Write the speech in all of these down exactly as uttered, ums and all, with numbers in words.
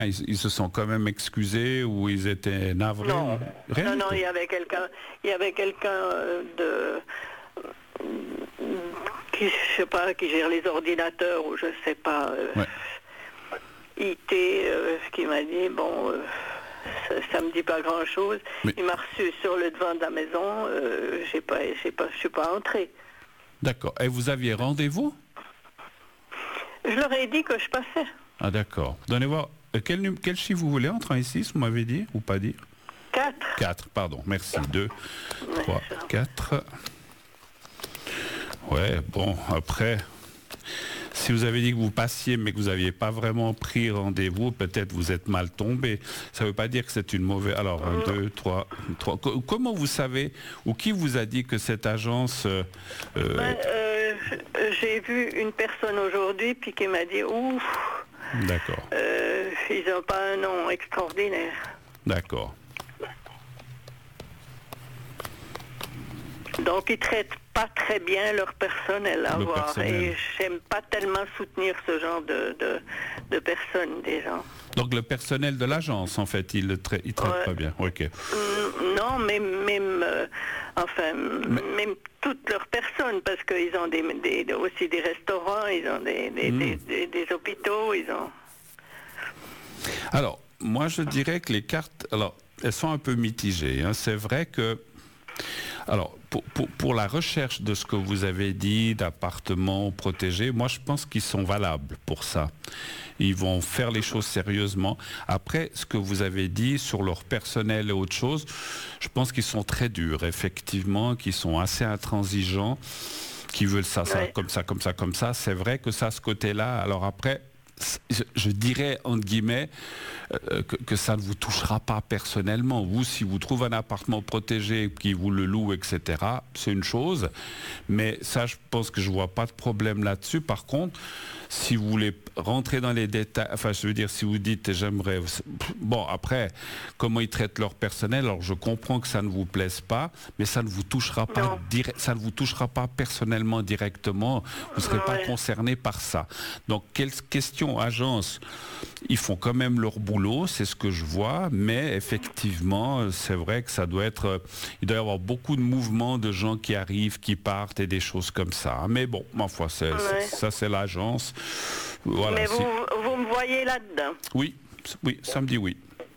Ils, ils se sont quand même excusés ou ils étaient navrés? Non, Rien non, du non, tout. il y avait quelqu'un, il y avait quelqu'un euh, de qui, je sais pas, qui gère les ordinateurs ou je sais pas, euh, Ouais. I T, euh, qui m'a dit bon, euh, ça, ça me dit pas grand chose. Mais- Il m'a reçu sur le devant de la maison, euh, j'ai pas, j'ai pas, je suis pas entrée. D'accord. Et vous aviez rendez-vous? Je leur ai dit que je passais. Ah d'accord. Donnez-moi, euh, quel, num- quel chiffre vous voulez en trente-six, vous m'avez dit, ou pas dit? Quatre. quatre, pardon, merci. deux, Ouais, trois, ça. quatre. Ouais, bon, après, si vous avez dit que vous passiez, mais que vous n'aviez pas vraiment pris rendez-vous, peut-être vous êtes mal tombé. Ça ne veut pas dire que c'est une mauvaise... Alors, un, deux, trois, trois. Co- Comment vous savez, ou qui vous a dit que cette agence... euh, euh, Ben, euh, j'ai vu une personne aujourd'hui puis qui m'a dit ouf, D'accord, euh, ils n'ont pas un nom extraordinaire. d'accord. Donc ils traitent pas très bien leur personnel à Le voir. personnel. Et j'aime pas tellement soutenir ce genre de, de, de personnes déjà. Donc le personnel de l'agence, en fait, il ne traite, il traite Ouais. pas bien. Ok. Mm, Non, même, même euh, enfin, même toutes leurs personnes, parce qu'ils ont des, des- aussi des restaurants, ils ont des, des, Mm. des, des- des hôpitaux, ils ont... Alors, moi, je dirais que les cartes, alors, elles sont un peu mitigées. Hein. C'est vrai que, alors, pour, pour, pour la recherche de ce que vous avez dit, d'appartements protégés, moi, je pense qu'ils sont valables pour ça. Ils vont faire les choses sérieusement. Après, ce que vous avez dit sur leur personnel et autre chose, je pense qu'ils sont très durs, effectivement, qu'ils sont assez intransigeants, qui veulent ça, ça, Ouais. comme ça, comme ça, comme ça. C'est vrai que ça, ce côté-là, alors après, je, je dirais, entre guillemets, euh, que, que ça ne vous touchera pas personnellement. Vous, si vous trouvez un appartement protégé qui vous le loue, et cetera, c'est une chose. Mais ça, je pense que je ne vois pas de problème là-dessus. Par contre, si vous voulez rentrer dans les détails, enfin, je veux dire, si vous dites, j'aimerais... Bon, après, comment ils traitent leur personnel, alors je comprends que ça ne vous plaise pas, mais ça ne vous touchera pas, Non. direct, ça ne vous touchera pas personnellement, directement. Vous ne serez pas Ouais. concerné par ça. Donc, quelle question agence, ils font quand même leur boulot, c'est ce que je vois, mais effectivement, c'est vrai que ça doit être... Il doit y avoir beaucoup de mouvements de gens qui arrivent, qui partent et des choses comme ça. Mais bon, ma foi, c'est, Ouais. c'est- ça c'est l'agence. Voilà, Mais c'est- vous, vous me voyez là-dedans. Oui, oui, samedi, oui.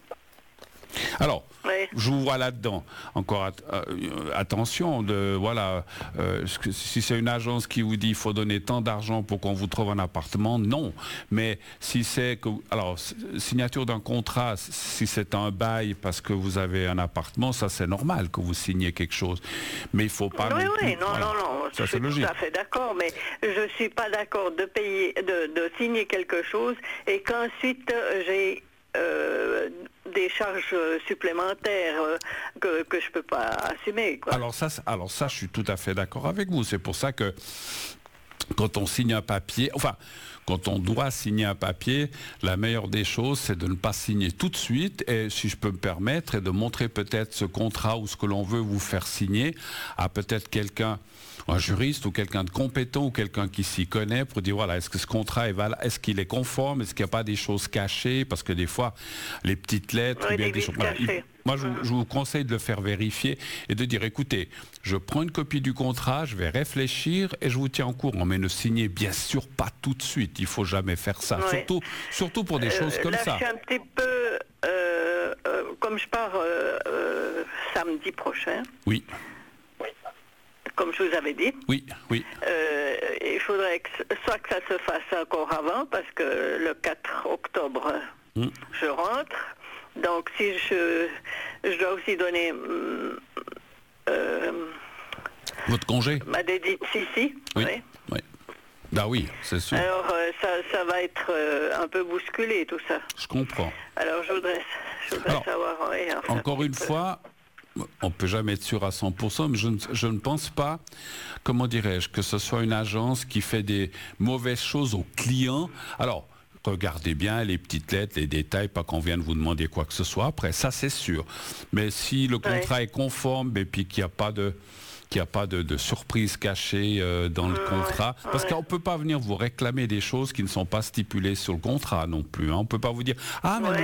Alors, Oui. je vous vois là-dedans. Encore at- euh, attention, de, voilà, euh, ce que- si c'est une agence qui vous dit il faut donner tant d'argent pour qu'on vous trouve un appartement, non. Mais si c'est que, alors, s- signature d'un contrat, si c'est un bail parce que vous avez un appartement, ça c'est normal que vous signiez quelque chose. Mais il faut pas. Oui, non oui, plus- non, voilà. non, non, Ça je c'est suis logique. tout à fait d'accord, mais je suis pas d'accord de payer, de, de signer quelque chose et qu'ensuite euh, j'ai euh, des charges euh, supplémentaires euh, que, que je peux pas assumer, quoi. Alors ça, c'est- alors ça, je suis tout à fait d'accord avec vous. C'est pour ça que quand on signe un papier, enfin, quand on doit signer un papier, la meilleure des choses, c'est de ne pas signer tout de suite et, si je peux me permettre, et de montrer peut-être ce contrat ou ce que l'on veut vous faire signer à peut-être quelqu'un, un juriste ou quelqu'un de compétent ou quelqu'un qui s'y connaît pour dire, voilà, est-ce que ce contrat est valable, est-ce qu'il est conforme, est-ce qu'il n'y a pas des choses cachées, parce que des fois, les petites lettres, Oui, ou bien des des vices choses... voilà, il- cachés. moi, je, vous- je vous conseille de le faire vérifier et de dire, écoutez, je prends une copie du contrat, je vais réfléchir et je vous tiens au courant. Mais ne signez bien sûr pas tout de suite. Il faut jamais faire ça. Ouais. Surtout, surtout pour des choses Euh, comme là, ça. je suis un petit peu, euh, euh, comme je pars euh, euh, samedi prochain, Oui, comme je vous avais dit, oui, oui. euh, il faudrait que, ce- soit que ça se fasse encore avant, parce que le quatre octobre, Mm. je rentre. Donc si je, je dois aussi donner hum, euh, Votre congé? ma dédite ici. Oui. Oui. Bah oui, c'est sûr. Alors euh, ça, ça va être euh, un peu bousculé tout ça. Je comprends. Alors je voudrais, je voudrais Alors, savoir. Oui, enfin, Encore un une petit peu. fois, on ne peut jamais être sûr à cent pour cent, mais je ne, je ne pense pas, comment dirais-je, que ce soit une agence qui fait des mauvaises choses aux clients. Alors, regardez bien les petites lettres, les détails, pas qu'on vienne vous demander quoi que ce soit après, ça c'est sûr. Mais si le contrat est conforme et puis qu'il n'y a pas de... qu'il n'y a pas de, de surprise cachée euh, dans le Ouais, contrat. Parce ouais. qu'on ne peut pas venir vous réclamer des choses qui ne sont pas stipulées sur le contrat non plus. Hein. On ne peut pas vous dire « Ah, mais Ouais.